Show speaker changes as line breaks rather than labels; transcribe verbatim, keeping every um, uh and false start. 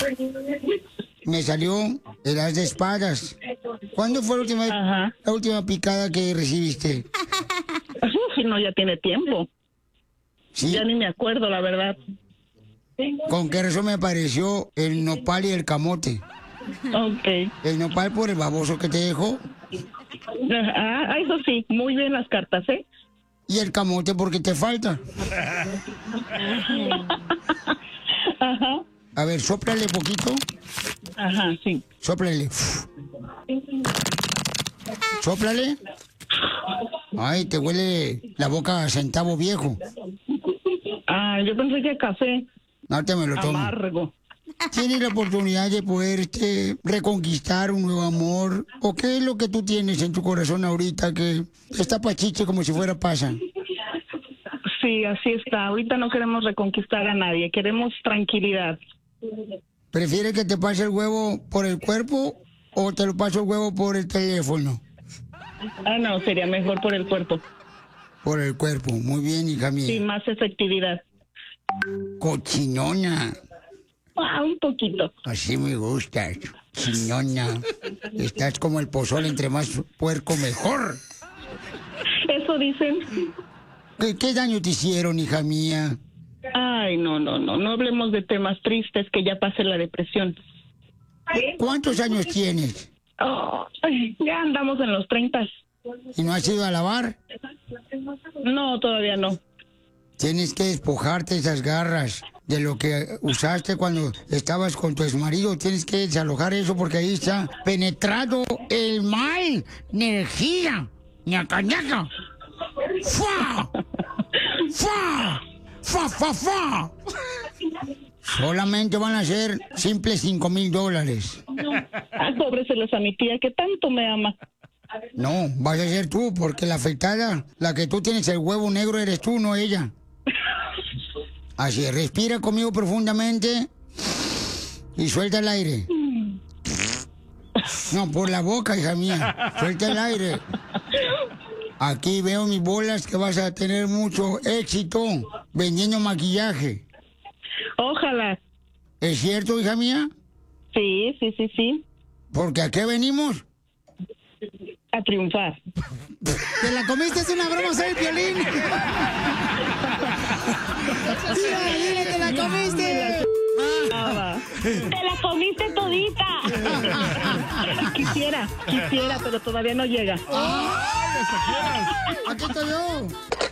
Me salió el as de espadas. ¿Cuándo fue la última, la última picada que recibiste?
Uf, no, ya tiene tiempo.
¿Sí?
Ya ni me acuerdo, la verdad.
¿Con qué razón me apareció el nopal y el camote?
Ok.
El nopal por el baboso que te dejó.
Ah, eso sí, muy bien las cartas, ¿eh?
Y el camote porque te falta.
Ajá.
A ver, sóplale poquito.
Ajá, sí.
Sóplale. Sóplale. Ay, te huele la boca a centavo viejo.
Ah, yo pensé que café.
No te me lo tomo.
Amargo.
¿Tienes la oportunidad de poder este, reconquistar un nuevo amor? ¿O qué es lo que tú tienes en tu corazón ahorita que está pachiche como si fuera pasa?
Sí, así está. Ahorita no queremos reconquistar a nadie, queremos tranquilidad.
¿Prefieres que te pase el huevo por el cuerpo o te lo paso el huevo por el teléfono?
Ah, no, sería mejor por el cuerpo.
Por el cuerpo, muy bien, hija mía.
Sí, más efectividad.
Cochinona.
Ah, un poquito.
Así me gustas, chinona. Estás como el pozole, entre más puerco mejor.
Eso dicen.
¿Qué, qué daño te hicieron, hija mía?
Ay, no, no, no, no hablemos de temas tristes, que ya pase la depresión.
¿Cuántos años tienes?
Oh, ay, ya andamos en los treinta.
¿Y no has ido a lavar?
No, todavía no.
Tienes que despojarte esas garras de lo que usaste cuando estabas con tu exmarido. Tienes que desalojar eso porque ahí está penetrado el mal, energía, ñaca ñaca. ¡Fua! ¡Fua! ¡Fa, fa, fa! Solamente van a ser simples cinco mil dólares.
Ah, cóbreselos a mi tía que tanto me ama.
No, vas a ser tú, porque la afectada, la que tú tienes el huevo negro eres tú, no ella. Así, respira conmigo profundamente y suelta el aire. No, por la boca, hija mía. Suelta el aire. Aquí veo mis bolas que vas a tener mucho éxito vendiendo maquillaje.
Ojalá.
¿Es cierto, hija mía?
Sí, sí, sí, sí.
¿Porque a qué venimos?
A triunfar.
¿Te la comiste? Es una broma, soy el Piolín. Dile, dile, te la comiste.
Te la comiste todita. Quisiera, quisiera, pero todavía no llega.
¡Ay, aquí estoy yo!